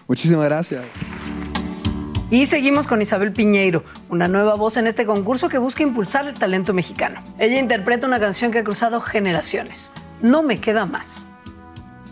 Muchísimas gracias. Y seguimos con Isabel Piñeiro, una nueva voz en este concurso que busca impulsar el talento mexicano. Ella interpreta una canción que ha cruzado generaciones. No me queda más.